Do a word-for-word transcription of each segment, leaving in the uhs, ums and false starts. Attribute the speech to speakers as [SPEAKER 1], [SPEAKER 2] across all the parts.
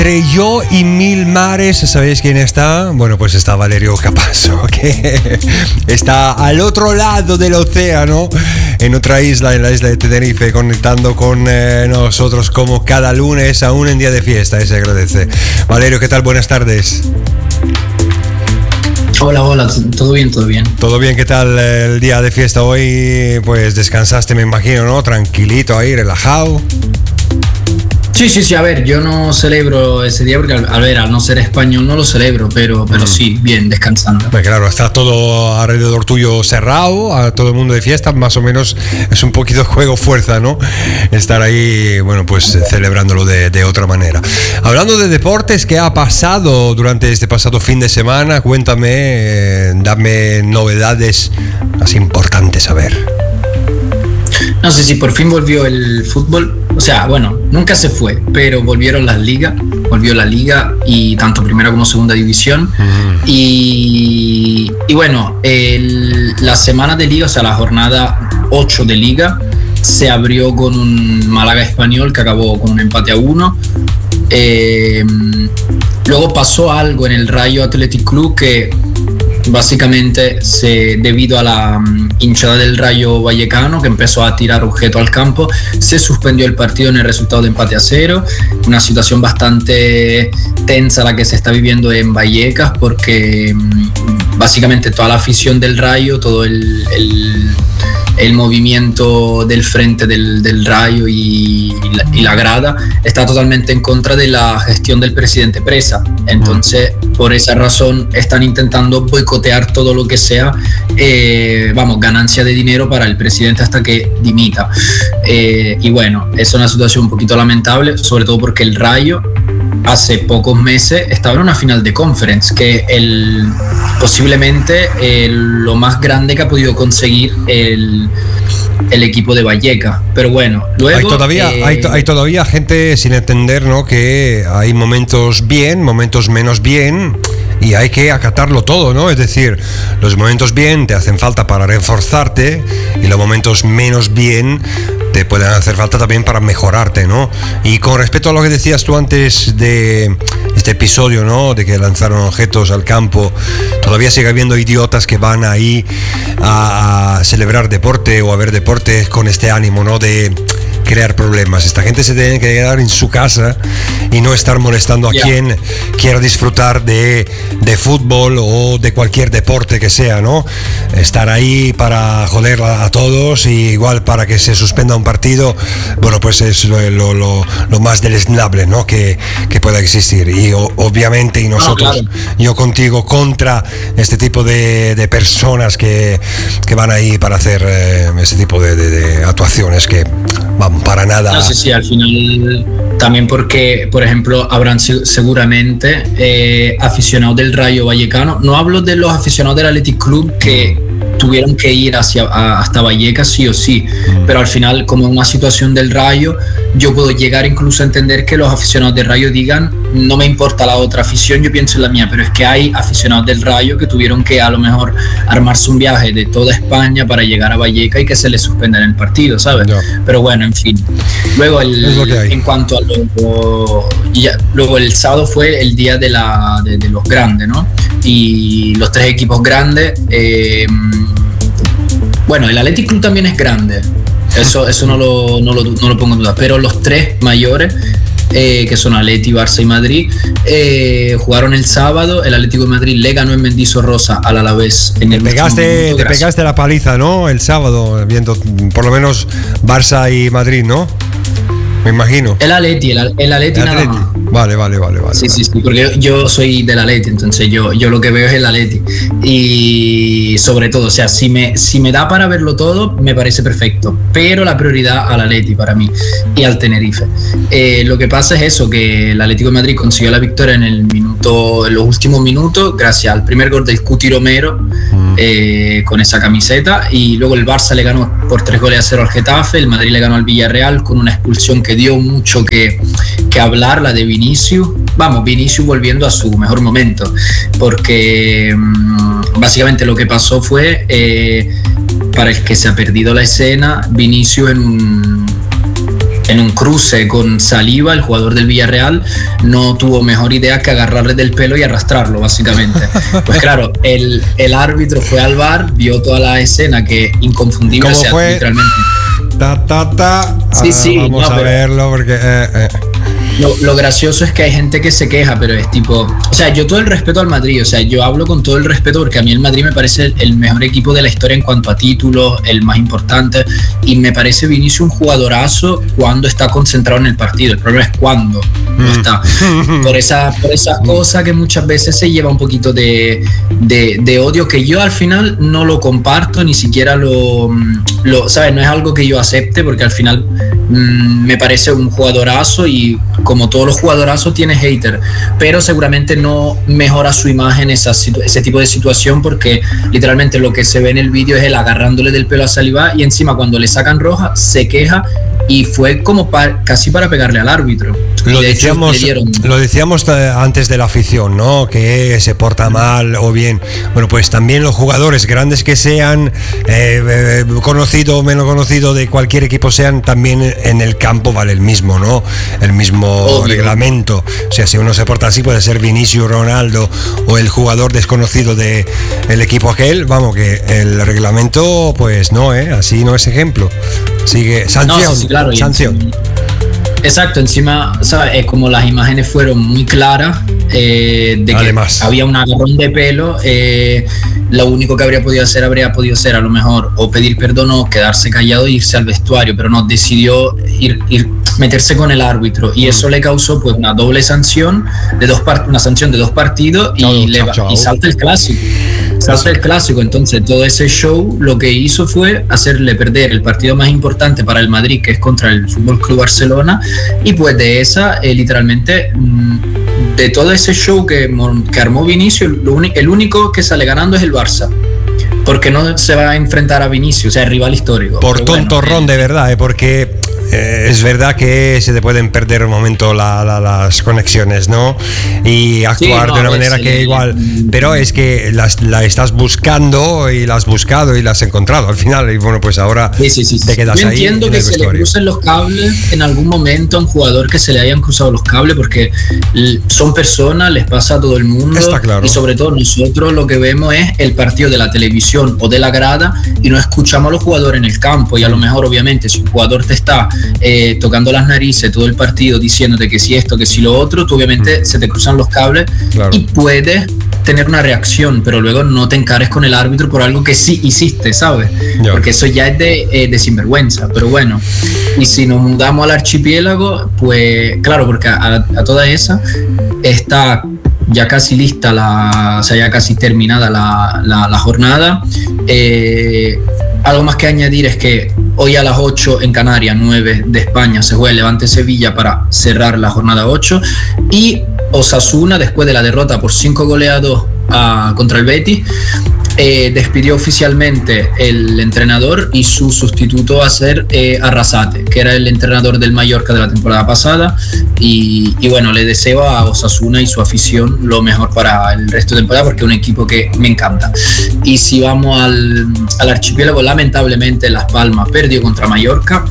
[SPEAKER 1] Entre yo y mil mares, ¿sabéis quién está? Bueno, pues está Valerio Capasso, que está al otro lado del océano, en otra isla, en la isla de Tenerife, conectando con eh, nosotros como cada lunes, aún en día de fiesta, y se agradece. Valerio, ¿qué tal? Buenas tardes.
[SPEAKER 2] Hola, hola, todo bien, todo bien.
[SPEAKER 1] Todo bien, ¿qué tal el día de fiesta hoy? Pues descansaste, me imagino, ¿no? Tranquilito ahí, relajado.
[SPEAKER 2] Sí, sí, sí, a ver, yo no celebro ese día porque, a ver, al no ser español no lo celebro, pero, pero mm. sí, bien, descansando.
[SPEAKER 1] Pues claro, está todo alrededor tuyo cerrado, a todo el mundo de fiesta, más o menos es un poquito juego fuerza, ¿no? Estar ahí, bueno, pues celebrándolo de, de otra manera. Hablando de deportes, ¿qué ha pasado durante este pasado fin de semana? Cuéntame, eh, dame novedades más importantes a ver.
[SPEAKER 2] No sé si por fin volvió el fútbol, o sea, bueno, nunca se fue, pero volvieron las ligas, volvió la liga y tanto primera como segunda división. Mm. Y, y bueno, el, la semana de liga, o sea, la jornada ocho de liga, se abrió con un Málaga Español que acabó con un empate a uno. Eh, luego pasó algo en el Rayo Athletic Club que básicamente se, debido a la um, hinchada del Rayo Vallecano que empezó a tirar objetos al campo, se suspendió el partido en el resultado de empate a cero. Una situación bastante tensa la que se está viviendo en Vallecas porque um, básicamente toda la afición del Rayo, todo el, el, el movimiento del frente del, del Rayo y, y, la, y la grada está totalmente en contra de la gestión del presidente Presa. Entonces, por esa razón están intentando boicotear todo lo que sea, eh, vamos, ganancia de dinero para el presidente hasta que dimita. Eh, y bueno, es una situación un poquito lamentable, sobre todo porque el Rayo hace pocos meses estaba en una final de Conference, que el, posiblemente el, lo más grande que ha podido conseguir el, el equipo de Vallecas. Pero bueno, luego
[SPEAKER 1] hay todavía, eh, hay, hay todavía gente sin entender, ¿no? Que hay momentos bien, momentos menos bien, y hay que acatarlo todo, ¿no? Es decir, los momentos bien te hacen falta para reforzarte y los momentos menos bien te pueden hacer falta también para mejorarte, ¿no? Y con respecto a lo que decías tú antes de este episodio, ¿no? De que lanzaron objetos al campo, todavía sigue habiendo idiotas que van ahí a, a celebrar deporte o a ver deporte con este ánimo, ¿no? De crear problemas. Esta gente se tiene que quedar en su casa y no estar molestando a yeah. quien quiera disfrutar de, de fútbol o de cualquier deporte que sea, ¿no? Estar ahí para joder a, a todos y igual para que se suspenda un partido, bueno, pues es lo, lo, lo, lo más deleznable, ¿no? que, que pueda existir. Y o, obviamente y nosotros, oh, claro. yo contigo, contra este tipo de, de personas que, que van ahí para hacer eh, ese tipo de, de, de actuaciones que van para nada.
[SPEAKER 2] No sé si al final también porque, por ejemplo, habrán seguramente eh, aficionados del Rayo Vallecano. No hablo de los aficionados del Athletic Club que tuvieron que ir hacia, a, hasta Vallecas sí o sí, mm. pero al final, como en una situación del Rayo, yo puedo llegar incluso a entender que los aficionados del Rayo digan, no me importa la otra afición, yo pienso en la mía, pero es que hay aficionados del Rayo que tuvieron que a lo mejor armarse un viaje de toda España para llegar a Vallecas y que se les suspenda en el partido, ¿sabes? No. Pero bueno, en fin. Luego, el, en cuanto a lo, ya, luego el sábado fue el día de, la, de, de los grandes, ¿no? Y los tres equipos grandes, eh, bueno, el Athletic Club también es grande, eso, eso no, lo, no, lo, no lo pongo en duda, pero los tres mayores, eh, que son Atleti, Barça y Madrid, eh, jugaron el sábado. El Atlético de Madrid le ganó en Mendizorroza al Alavés en el
[SPEAKER 1] te pegaste,
[SPEAKER 2] minuto,
[SPEAKER 1] te pegaste la paliza, ¿no? El sábado, viendo por lo menos Barça y Madrid, ¿no? Me imagino.
[SPEAKER 2] El Atleti, el, el Atleti nada más.
[SPEAKER 1] Vale, vale, vale, vale.
[SPEAKER 2] Sí,
[SPEAKER 1] vale.
[SPEAKER 2] sí, sí, porque yo, yo soy del Atleti, entonces yo, yo lo que veo es el Atleti. Y sobre todo, o sea, si me, si me da para verlo todo, me parece perfecto. Pero la prioridad al Atleti para mí y al Tenerife. Eh, lo que pasa es eso, que el Atlético de Madrid consiguió la victoria en el minuto, en los últimos minutos, gracias al primer gol del Cuti Romero, mm. eh, con esa camiseta. Y luego el Barça le ganó por tres goles a cero al Getafe. El Madrid le ganó al Villarreal con una expulsión que dio mucho que, que hablar, la de Vinicius. Vamos, Vinicius volviendo a su mejor momento, porque mmm, básicamente lo que pasó fue, eh, para el que se ha perdido la escena, Vinicius en un, en un cruce con Saliba, el jugador del Villarreal, no tuvo mejor idea que agarrarle del pelo y arrastrarlo, básicamente. Pues claro, el, el árbitro fue al V A R, vio toda la escena, que inconfundible,
[SPEAKER 1] ¿Cómo
[SPEAKER 2] o sea,
[SPEAKER 1] fue?
[SPEAKER 2] literalmente.
[SPEAKER 1] Ta, ta, ta.
[SPEAKER 2] Sí,
[SPEAKER 1] Ah,
[SPEAKER 2] sí,
[SPEAKER 1] vamos
[SPEAKER 2] no,
[SPEAKER 1] a
[SPEAKER 2] pero-
[SPEAKER 1] verlo porque... eh, eh.
[SPEAKER 2] Lo, lo gracioso es que hay gente que se queja, pero es tipo, o sea, yo todo el respeto al Madrid, o sea, yo hablo con todo el respeto porque a mí el Madrid me parece el, el mejor equipo de la historia en cuanto a títulos, el más importante, y me parece Vinicius un jugadorazo cuando está concentrado en el partido. El problema es cuando no está. Por esa, por esas cosas que muchas veces se lleva un poquito de, de, de odio, que yo al final no lo comparto, ni siquiera lo, lo, ¿sabes? No es algo que yo acepte, porque al final mmm, me parece un jugadorazo y como todos los jugadorazos tiene hater, pero seguramente no mejora su imagen esa, ese tipo de situación, porque literalmente lo que se ve en el vídeo es él agarrándole del pelo a Saliba y encima cuando le sacan roja se queja y fue como pa, casi para pegarle al árbitro.
[SPEAKER 1] Lo
[SPEAKER 2] Y de hecho,
[SPEAKER 1] decíamos,
[SPEAKER 2] le dieron...
[SPEAKER 1] lo decíamos antes de la afición, ¿no? Que se porta mal o bien. Bueno, pues también los jugadores, grandes que sean, eh, eh, conocido o menos conocido de cualquier equipo sean, también en el campo vale el mismo, ¿no? El mismo
[SPEAKER 2] Obvio.
[SPEAKER 1] reglamento. O sea, si uno se porta así, puede ser Vinicius, Ronaldo o el jugador desconocido de el equipo aquel. Vamos, que el reglamento, pues no, ¿eh? Así no es ejemplo. Sigue sanción,
[SPEAKER 2] No, sí, sí, claro, y
[SPEAKER 1] sanción.
[SPEAKER 2] encima- Exacto, encima, ¿sabes? Es como las imágenes fueron muy claras, eh, de que
[SPEAKER 1] Además.
[SPEAKER 2] había un agarrón de pelo, eh, lo único que habría podido hacer, habría podido ser a lo mejor o pedir perdón o quedarse callado e irse al vestuario, pero no, decidió ir, ir meterse con el árbitro y eso le causó pues una doble sanción, de dos part- una sanción de dos partidos y,
[SPEAKER 1] Chao,
[SPEAKER 2] le
[SPEAKER 1] chao,
[SPEAKER 2] va-
[SPEAKER 1] chao.
[SPEAKER 2] y salta el clásico. Salta el clásico, entonces todo ese show lo que hizo fue hacerle perder el partido más importante para el Madrid, que es contra el F C Barcelona, y pues de esa, eh, literalmente, mmm, de todo ese show que, que armó Vinicius, lo uni- el único que sale ganando es el Barça, porque no se va a enfrentar a Vinicius, o sea, el rival histórico.
[SPEAKER 1] Por
[SPEAKER 2] Pero bueno,
[SPEAKER 1] tontorrón,
[SPEAKER 2] eh,
[SPEAKER 1] de verdad, ¿eh? Porque eh, es verdad que se te pueden perder un momento la, la, las conexiones, ¿no? Y actuar
[SPEAKER 2] Sí, no,
[SPEAKER 1] de una
[SPEAKER 2] a ver,
[SPEAKER 1] manera
[SPEAKER 2] se
[SPEAKER 1] que
[SPEAKER 2] le-
[SPEAKER 1] igual, pero es que las, la estás buscando y la has buscado y la has encontrado al final y bueno, pues ahora
[SPEAKER 2] Sí, sí, sí, sí.
[SPEAKER 1] te quedas
[SPEAKER 2] Yo
[SPEAKER 1] ahí
[SPEAKER 2] entiendo
[SPEAKER 1] en
[SPEAKER 2] que
[SPEAKER 1] el
[SPEAKER 2] se le
[SPEAKER 1] vestuario.
[SPEAKER 2] crucen los cables en algún momento a un jugador, que se le hayan cruzado los cables, porque l- son personas, les pasa a todo el mundo.
[SPEAKER 1] Está claro.
[SPEAKER 2] Y sobre todo nosotros lo que vemos es el partido de la televisión o de la grada y no escuchamos a los jugadores en el campo. Y a lo mejor, obviamente, si un jugador te está eh, tocando las narices todo el partido diciéndote que si esto, que si lo otro, tú obviamente se te cruzan los cables
[SPEAKER 1] Claro.
[SPEAKER 2] y puedes tener una reacción, pero luego no te encares con el árbitro por algo que sí hiciste, ¿sabes?
[SPEAKER 1] Ya.
[SPEAKER 2] Porque eso ya es de, eh, de sinvergüenza, pero bueno. Y si nos mudamos al archipiélago, pues claro, porque a, a toda esa está ya casi lista, la, o sea, ya casi terminada la, la, la jornada. Eh, algo más que añadir es que hoy a las ocho en Canarias, nueve de España, se juega el Levante Sevilla para cerrar la jornada ocho, y Osasuna, después de la derrota por cinco goles a dos a, contra el Betis, eh, despidió oficialmente el entrenador y su sustituto va a ser eh, Arrasate, que era el entrenador del Mallorca de la temporada pasada, y, y bueno, le deseo a Osasuna y su afición lo mejor para el resto de temporada, porque es un equipo que me encanta. Y si vamos al, al archipiélago, lamentablemente Las Palmas perdió contra Mallorca,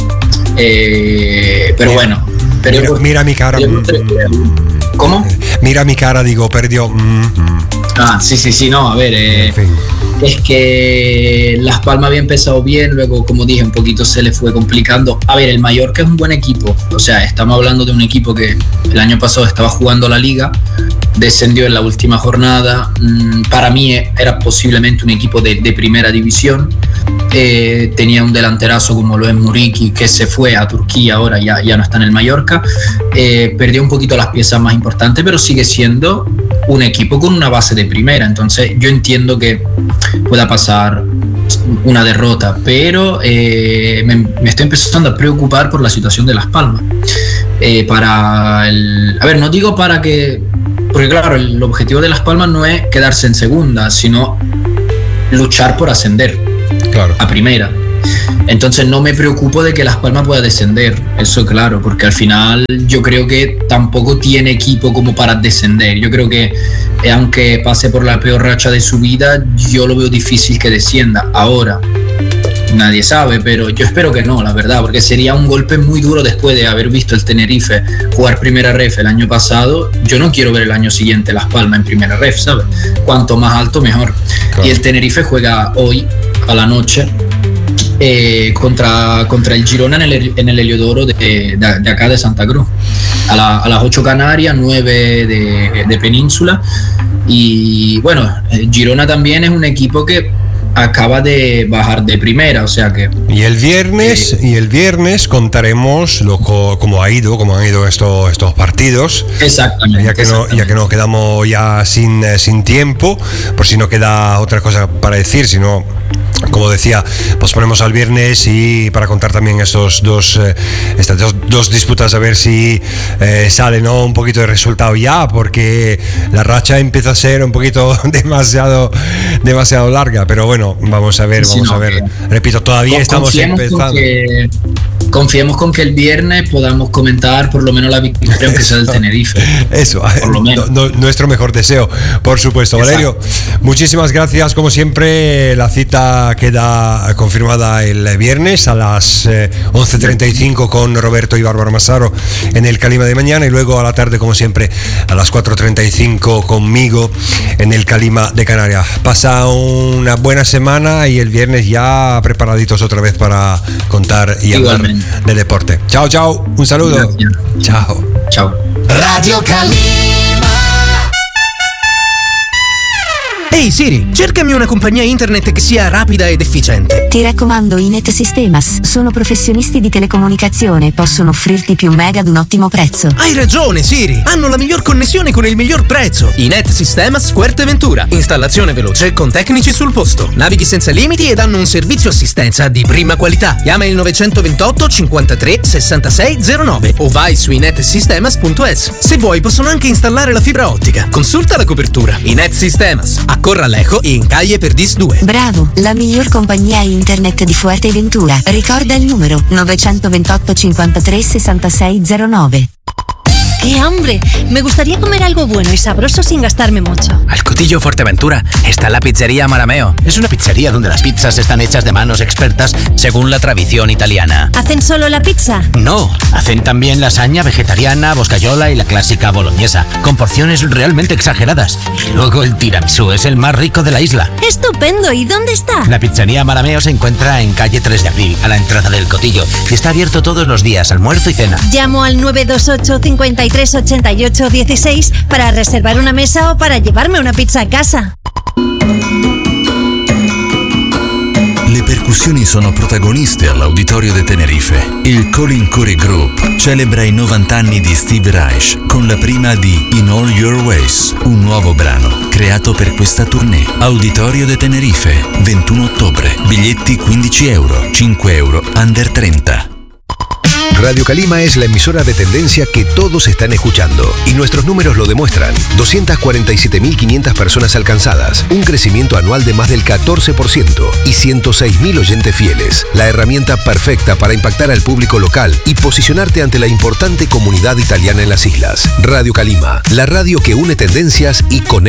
[SPEAKER 2] eh, pero
[SPEAKER 1] Mira,
[SPEAKER 2] bueno, perdió
[SPEAKER 1] Mira,
[SPEAKER 2] por-
[SPEAKER 1] mira mi cara.
[SPEAKER 2] perdió por tres goles. ¿Cómo?
[SPEAKER 1] Mira mi cara, digo, perdió. Mm, mm.
[SPEAKER 2] Ah, sí, sí, sí, no, a ver, eh,
[SPEAKER 1] En fin.
[SPEAKER 2] es que Las Palmas había empezado bien, luego, como dije, un poquito se le fue complicando. A ver, el Mallorca es un buen equipo, o sea, estamos hablando de un equipo que el año pasado estaba jugando la Liga, descendió en la última jornada, mm, para mí era posiblemente un equipo de, de primera división, eh, tenía un delanterazo como lo es Muriqui, que se fue a Turquía, ahora ya, ya no está en el Mallorca, eh, perdió un poquito las piezas más importantes, pero sigue siendo un equipo con una base de primera, entonces yo entiendo que pueda pasar una derrota, pero eh, me, me estoy empezando a preocupar por la situación de Las Palmas. Eh, para el, a ver, no digo para que, porque claro, el objetivo de Las Palmas no es quedarse en segunda, sino luchar por ascender
[SPEAKER 1] Claro.
[SPEAKER 2] a primera. Entonces no me preocupo de que Las Palmas pueda descender, eso claro, porque al final yo creo que tampoco tiene equipo como para descender. Yo creo que eh, aunque pase por la peor racha de su vida, yo lo veo difícil que descienda. Ahora, nadie sabe, pero yo espero que no, la verdad, porque sería un golpe muy duro después de haber visto el Tenerife jugar primera ref el año pasado. Yo no quiero ver el año siguiente Las Palmas en primera ref, ¿sabes? Cuanto más alto, mejor. Claro. Y el Tenerife juega hoy a la noche eh, contra, contra el Girona en el, en el Heliodoro de, de, de acá de Santa Cruz. A, la, a las ocho Canarias, nueve de, de Península. Y bueno, Girona también es un equipo que acaba de bajar de primera, o sea que...
[SPEAKER 1] Y el viernes, eh, y el viernes contaremos lo, cómo ha ido, cómo han ido estos, estos partidos.
[SPEAKER 2] Exactamente.
[SPEAKER 1] Ya que,
[SPEAKER 2] exactamente.
[SPEAKER 1] No, ya que nos quedamos ya sin, sin tiempo, por si no queda otra cosa para decir, sino... Como decía, pues ponemos al viernes y para contar también estos dos, eh, estas dos, dos disputas, a ver si eh, sale, ¿no?, un poquito de resultado ya, porque la racha empieza a ser un poquito demasiado, demasiado larga. Pero bueno, vamos a ver, vamos sí, no, a ver. Repito, todavía estamos empezando.
[SPEAKER 2] Que, confiemos con que el viernes podamos comentar por lo menos la victoria, aunque sea del Tenerife.
[SPEAKER 1] Eso,
[SPEAKER 2] por lo menos.
[SPEAKER 1] No, no, nuestro mejor deseo, por supuesto. Exacto. Valerio, muchísimas gracias, como siempre. La cita queda confirmada el viernes a las eh, once treinta y cinco con Roberto y Bárbara Massaro en el Calima de mañana, y luego a la tarde, como siempre, a las cuatro treinta y cinco conmigo en el Calima de Canarias. Pasa una buena semana y el viernes ya preparaditos otra vez para contar y hablar de deporte. Chao, chao, un saludo.
[SPEAKER 2] Gracias.
[SPEAKER 1] Chao.
[SPEAKER 2] Chao.
[SPEAKER 3] Radio Calima.
[SPEAKER 4] Ehi Siri, cercami una compagnia internet che sia rapida ed efficiente.
[SPEAKER 5] Ti raccomando i Net Sistemas. Sono professionisti di telecomunicazione e possono offrirti più mega ad un ottimo prezzo.
[SPEAKER 4] Hai ragione Siri, hanno la miglior connessione con il miglior prezzo. I Net Sistemas Fuerteventura. Installazione veloce con tecnici sul posto. Navighi senza limiti ed hanno un servizio assistenza di prima qualità. Chiama il nove ventotto cinquantatré sessantasei zero nove o vai su i net sistemas punto es. Se vuoi possono anche installare la fibra ottica. Consulta la copertura. I Net Sistemas. A Corralejo e in Calle Perdis due.
[SPEAKER 5] Bravo, la miglior compagnia internet di Fuerteventura. Ricorda il numero nove ventotto cinquantatré sessantasei zero nove.
[SPEAKER 6] ¡Qué hambre! Me gustaría comer algo bueno y sabroso sin gastarme mucho.
[SPEAKER 7] Al Cotillo Fuerteventura está la pizzería Marameo. Es una pizzería donde las pizzas están hechas de manos expertas según la tradición italiana.
[SPEAKER 6] ¿Hacen solo la pizza?
[SPEAKER 7] No, hacen también lasaña vegetariana, boscayola y la clásica boloñesa, con porciones realmente exageradas. Y luego el tiramisú es el más rico de la isla.
[SPEAKER 6] ¡Estupendo! ¿Y dónde está?
[SPEAKER 7] La pizzería Marameo se encuentra en calle tres de abril, a la entrada del Cotillo, y está abierto todos los días, almuerzo y cena.
[SPEAKER 6] Llamo al nueve dos ocho cincuenta y tres ochenta y ocho dieciséis para reservar una mesa o para llevarme una pizza a casa.
[SPEAKER 3] Le percussioni sono protagoniste all'Auditorio de Tenerife. Il Colin Curry Group celebra i novanta anni di Steve Reich con la prima di In All Your Ways, un nuovo brano creato per questa tournée. Auditorio de Tenerife, ventuno ottobre. Biglietti quindici euro, cinque euro, under treinta.
[SPEAKER 8] Radio Calima es la emisora de tendencia que todos están escuchando y nuestros números lo demuestran. doscientas cuarenta y siete mil quinientas personas alcanzadas, un crecimiento anual de más del catorce por ciento y ciento seis mil oyentes fieles. La herramienta perfecta para impactar al público local y posicionarte ante la importante comunidad italiana en las islas. Radio Calima, la radio que une tendencias y conecta.